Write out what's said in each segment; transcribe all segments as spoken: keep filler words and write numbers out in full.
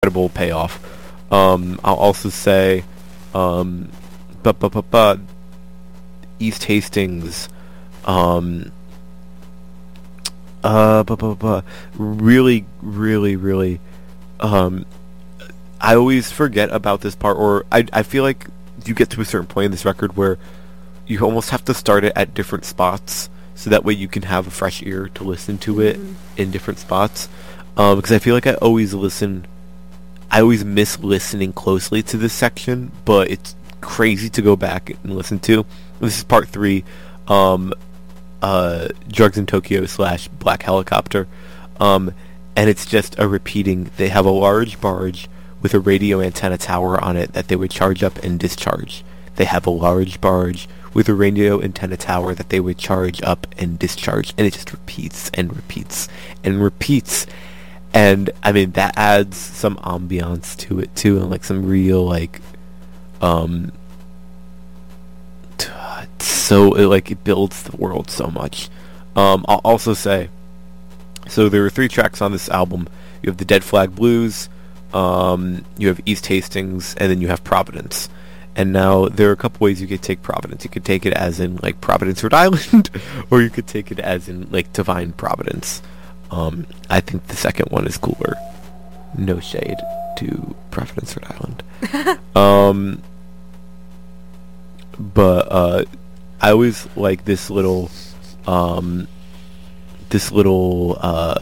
incredible payoff. Um, I'll also say, um, but but but but East Hastings, um, uh, but but but really, really, really, um, I always forget about this part, or I I feel like you get to a certain point in this record where you almost have to start it at different spots, so that way you can have a fresh ear to listen to it mm-hmm. in different spots. Um, because I feel like I always listen, I always miss listening closely to this section, but it's crazy to go back and listen to. This is part three, um, uh, Drugs in Tokyo slash Black Helicopter, um, and it's just a repeating. They have a large barge with a radio antenna tower on it that they would charge up and discharge. They have a large barge with a radio antenna tower that they would charge up and discharge, and it just repeats and repeats and repeats. And I mean, that adds some ambiance to it too, and like some real like um t- so it, like it builds the world so much. um I'll also say, so there were three tracks on this album. You have the Dead Flag Blues, um you have East Hastings, and then you have Providence. And now there are a couple ways you could take Providence. You could take it as in like Providence, Rhode Island, or you could take it as in like Divine Providence. Um, I think the second one is cooler. No shade to Providence, Rhode Island. um, but uh, I always like this little, um, this little uh,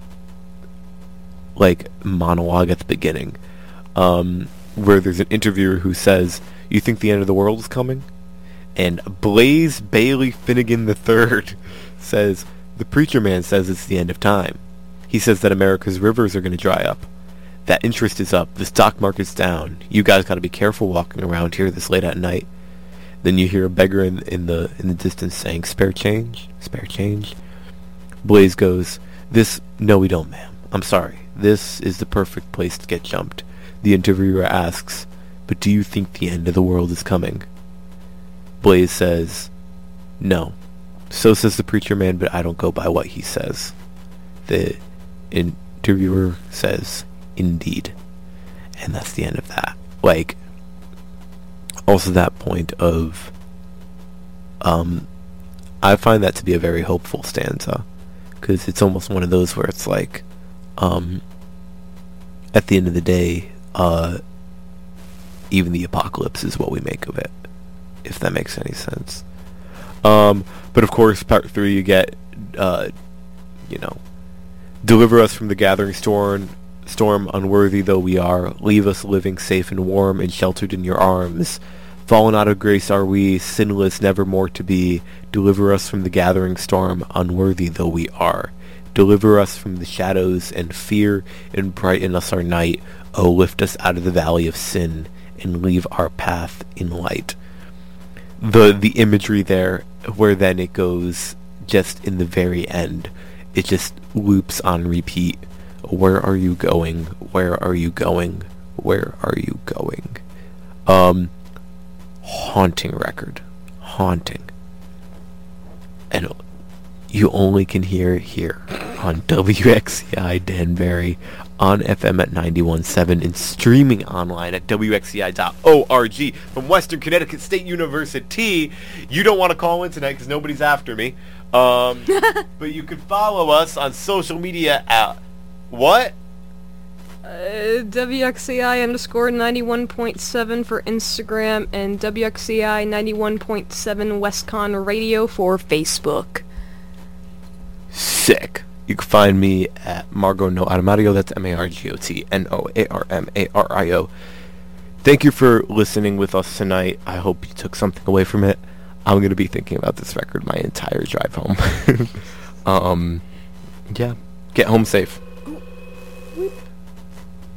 like monologue at the beginning, um, where there's an interviewer who says, "You think the end of the world is coming?" And Blaze Bailey Finnegan the third says, "The preacher man says it's the end of time. He says that America's rivers are going to dry up. That interest is up. The stock market's down. You guys got to be careful walking around here this late at night." Then you hear a beggar in, in the in the distance saying, "Spare change? Spare change?" Blaze goes, "This, no we don't, ma'am. I'm sorry. This is the perfect place to get jumped." The interviewer asks, "But do you think the end of the world is coming?" Blaze says, "No. So says the preacher man, but I don't go by what he says." The interviewer says, "Indeed." And that's the end of that. Like, also that point of, um, I find that to be a very hopeful stanza, because it's almost one of those where it's like, um, at the end of the day, uh, even the apocalypse is what we make of it, if that makes any sense. Um, but of course, part three, you get, uh, you know, "Deliver us from the gathering storm, storm, unworthy though we are. Leave us living safe and warm and sheltered in your arms. Fallen out of grace are we, sinless never more to be. Deliver us from the gathering storm, unworthy though we are. Deliver us from the shadows and fear, and brighten us our night. Oh, lift us out of the valley of sin, and leave our path in light." The the imagery there, where then it goes just in the very end, it just loops on repeat. Where are you going? Where are you going? Where are you going? Um, haunting record. Haunting. And you only can hear it here on W X C I Danbury, on F M at ninety-one point seven, and streaming online at W X C I dot org from Western Connecticut State University. You don't want to call in tonight because nobody's after me. Um, but you can follow us on social media at what? Uh, W X C I underscore ninety-one point seven for Instagram, and W X C I ninety-one point seven WestCon Radio for Facebook. Sick. You can find me at Margot No Armario. That's M A R G O T N O A R M A R I O. Thank you for listening with us tonight. I hope you took something away from it. I'm going to be thinking about this record my entire drive home. um, yeah. Get home safe.